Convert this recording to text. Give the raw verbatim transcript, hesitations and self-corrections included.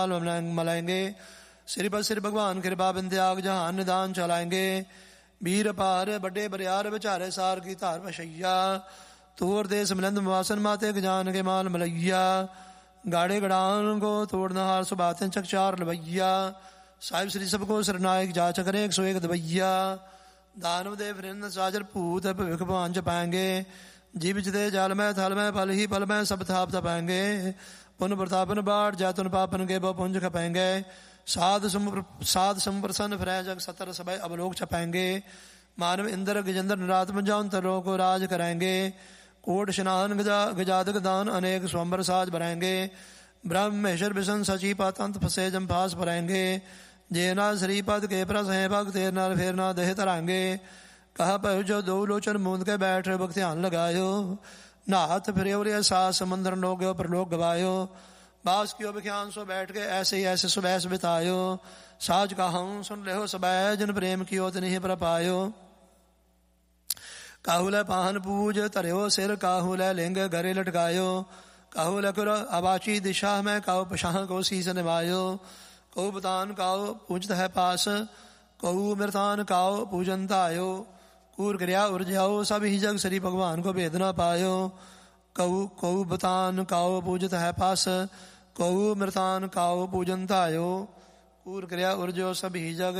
मलाएंगे। श्रीपद श्री भगवान कृपा बिंध्याग जहान निदान चलाएंगे। वीर पार बड़े बरियार विचारे सार की धार पशैया। तोड़ देश मिलंद वासन माते गजान के माल मलैया। गाड़े गड़ान को तोड़ना हार सुबातें चकचार लवैया। साहिब श्री सबको सरनायक जाचक करे एक सौ एक दवैया। दानव देव रिंद साजर भूत भविख भान पाएंगे। जीव जिते जाल में थल में फल ही फल में सब थाप तपाएंगे। पुन प्रतापन बाढ़ जैतुन पापन के बो पुंज खपाएंगे। साध साध संप्रसन फ्रह जग सतर सब अवलोक छपाएंगे। मानव इंद्र गजेंद्र निरात मंजाउन को राज कराएंगे। कोट स्नान गजा गजादक दान अनेक स्वंबर साज बनाएंगे। ब्रह्म महेश्वर विष्णु सची पातंत फसे जम फास पराएंगे। जेना श्रीपद के प्रस है भक्त तेरना फेरना देह तराएंगे। कहा पहु जो दो लोचन मूंद के बैठ भक्त ध्यान लगायो। नाथ फिर सास समंदर लोग प्रलोक गवायो। बास कियो विख्यान सो बैठ के ऐसे ही ऐसे सुबह बितायो। साज कहा सुन ले हो सब जन प्रेम कियो तिन्हि पर पायो। काहुल पाहन पूज तरयो सिर काहुल लिंग घरे लटकायो। काहुल कुर अबाची दिशा में काहु पशाह को शीस निभायो। कहु बतान काओ पूजत है पास। कहु मृतान काओ पूजनता आयो। कूर क्रिया उर्जाओ सब ही जग श्री भगवान को भेद न पायो। कहु कहु बतान काओ पूजत है पास। कहु मृतान काओ पूजनता आयो। कूर क्रिया उर्जो सब ही जग